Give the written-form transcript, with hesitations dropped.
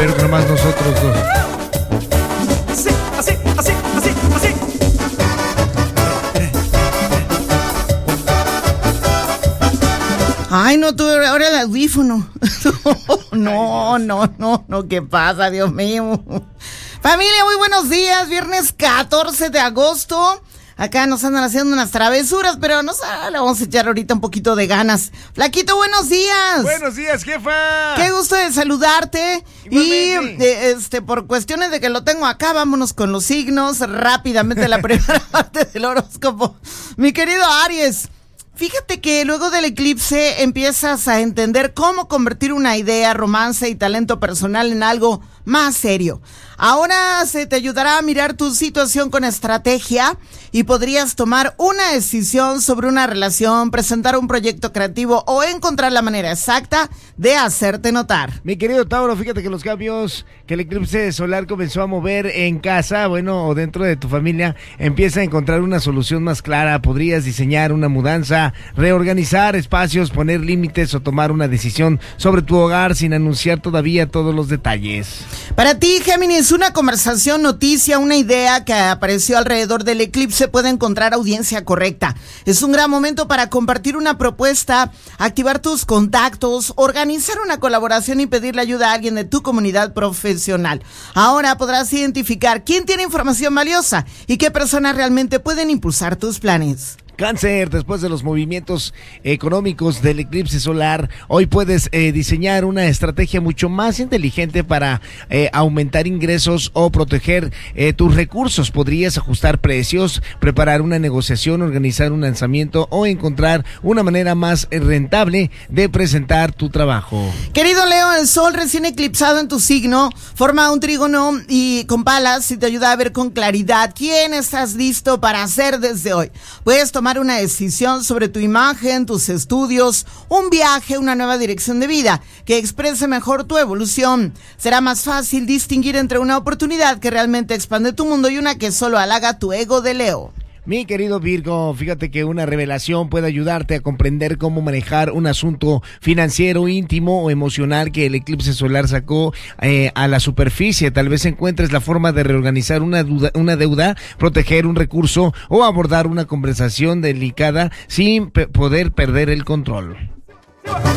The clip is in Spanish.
Pero que nomás nosotros dos. Así, así, así, así, así. Ay, no tuve ahora el audífono. No, ¿qué pasa, Dios mío? Familia, muy buenos días, viernes 14 de agosto. Acá nos andan haciendo unas travesuras, pero le vamos a echar ahorita un poquito de ganas. Flaquito, buenos días. Buenos días, jefa. Qué gusto de saludarte. Igualmente. Y por cuestiones de que lo tengo acá, vámonos con los signos rápidamente la primera parte del horóscopo. Mi querido Aries, fíjate que luego del eclipse empiezas a entender cómo convertir una idea, romance y talento personal en algo más serio. Ahora se te ayudará a mirar tu situación con estrategia y podrías tomar una decisión sobre una relación, presentar un proyecto creativo o encontrar la manera exacta de hacerte notar. Mi querido Tauro, fíjate que los cambios que el eclipse solar comenzó a mover en casa, o dentro de tu familia, empieza a encontrar una solución más clara. Podrías diseñar una mudanza, reorganizar espacios, poner límites o tomar una decisión sobre tu hogar sin anunciar todavía todos los detalles. Para ti, Géminis, una conversación, noticia, una idea que apareció alrededor del eclipse puede encontrar audiencia correcta. Es un gran momento para compartir una propuesta, activar tus contactos, organizar una colaboración y pedirle ayuda a alguien de tu comunidad profesional. Ahora podrás identificar quién tiene información valiosa y qué personas realmente pueden impulsar tus planes. Cáncer, después de los movimientos económicos del eclipse solar, hoy puedes diseñar una estrategia mucho más inteligente para aumentar ingresos o proteger tus recursos. Podrías ajustar precios, preparar una negociación, organizar un lanzamiento o encontrar una manera más rentable de presentar tu trabajo. Querido Leo, el sol recién eclipsado en tu signo forma un trígono y con palas y te ayuda a ver con claridad quién estás listo para hacer desde hoy. Puedes tomar una decisión sobre tu imagen, tus estudios, un viaje, una nueva dirección de vida que exprese mejor tu evolución. Será más fácil distinguir entre una oportunidad que realmente expande tu mundo y una que solo halaga tu ego de Leo. Mi querido Virgo, fíjate que una revelación puede ayudarte a comprender cómo manejar un asunto financiero, íntimo o emocional que el eclipse solar sacó a la superficie. Tal vez encuentres la forma de reorganizar una deuda, proteger un recurso o abordar una conversación delicada sin poder perder el control.